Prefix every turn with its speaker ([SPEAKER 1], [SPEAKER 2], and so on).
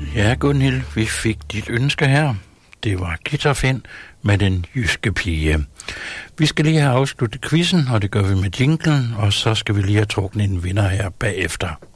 [SPEAKER 1] Ja, Gunhild, vi fik dit ønske her. Det var Guitar-Finn med Den Jyske Pige. Vi skal lige have afsluttet quizzen, og det gør vi med jinglen, og så skal vi lige have trukket en vinder her bagefter.